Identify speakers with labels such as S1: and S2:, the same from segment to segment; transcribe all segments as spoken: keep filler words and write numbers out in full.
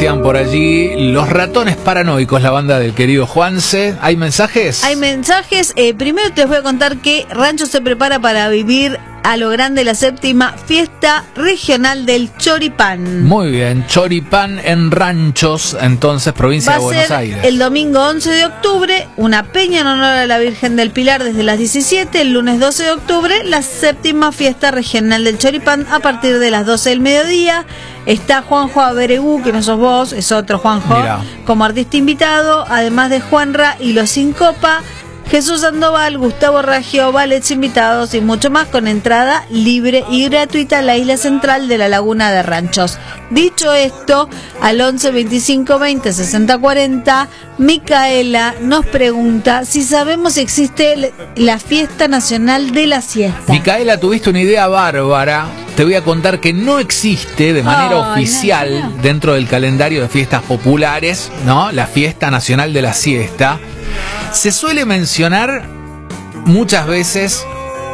S1: decían por allí. Los Ratones Paranoicos, la banda del querido Juanse. ¿Hay mensajes?
S2: Hay mensajes. Eh, primero te voy a contar que Rancho se prepara para vivir a lo grande la séptima fiesta regional del choripán.
S1: Muy bien, choripán en Ranchos, entonces, provincia
S2: Va
S1: de
S2: a
S1: Buenos
S2: ser
S1: Aires.
S2: el domingo once de octubre, una peña en honor a la Virgen del Pilar desde las diecisiete. El lunes doce de octubre, la séptima fiesta regional del choripán a partir de las doce del mediodía. Está Juanjo Aberegú, que no sos vos, es otro Juanjo,
S1: Mirá.
S2: como artista invitado, además de Juanra y los Sincopa, Jesús Sandoval, Gustavo Raggio, ballets invitados y mucho más, con entrada libre y gratuita a la isla central de la Laguna de Ranchos. Dicho esto, al once veinticinco veinte sesenta cuarenta, Micaela nos pregunta si sabemos si existe la fiesta nacional de la siesta.
S1: Micaela, tuviste una idea bárbara. Te voy a contar que no existe de manera
S2: Ay,
S1: oficial
S2: no, no.
S1: dentro del calendario de fiestas populares, ¿no? La fiesta nacional de la siesta. Se suele mencionar muchas veces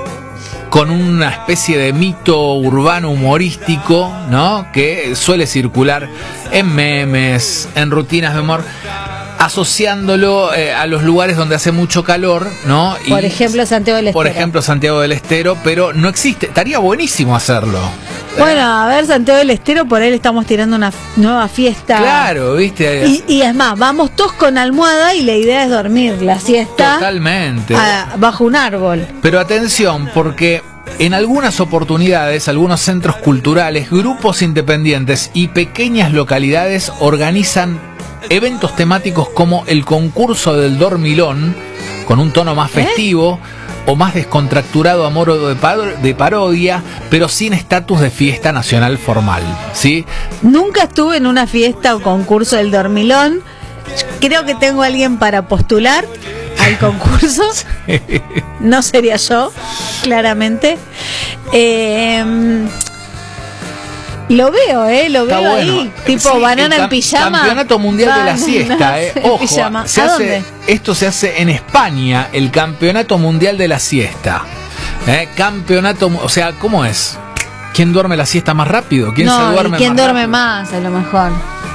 S1: con una especie de mito urbano humorístico, ¿no? Que suele circular en memes, en rutinas de humor, asociándolo eh, a los lugares donde hace mucho calor, ¿no? Y,
S2: Por ejemplo, Santiago del Estero.
S1: Por ejemplo, Santiago del Estero, pero no existe. Estaría buenísimo hacerlo.
S2: Bueno, a ver, Santiago del Estero, por ahí le estamos tirando una nueva fiesta.
S1: Claro, ¿viste?
S2: Y, y es más, vamos todos con almohada y la idea es dormir la siesta.
S1: Totalmente.
S2: A, bajo un árbol.
S1: Pero atención, porque en algunas oportunidades, algunos centros culturales, grupos independientes y pequeñas localidades organizan eventos temáticos como el concurso del dormilón, con un tono más festivo, ¿Eh? o más descontracturado a modo de, par de parodia, pero sin estatus de fiesta nacional formal, ¿sí?
S2: Nunca estuve en una fiesta o concurso del dormilón. Creo que tengo a alguien para postular al concurso.
S1: Sí.
S2: No sería yo, claramente. Eh... Lo veo, eh, lo
S1: Está
S2: veo
S1: bueno.
S2: ahí, tipo
S1: Sí,
S2: banana
S1: el
S2: en pijama.
S1: Campeonato Mundial de la Siesta, eh. Ojo,
S2: pijama.
S1: se
S2: ¿A
S1: hace,
S2: dónde?
S1: esto se hace en España, el Campeonato Mundial de la Siesta. Eh, campeonato, o sea, ¿cómo es? ¿Quién duerme la siesta más rápido? ¿Quién
S2: no,
S1: se duerme
S2: ¿y quién
S1: más
S2: duerme
S1: rápido?
S2: más, a lo mejor?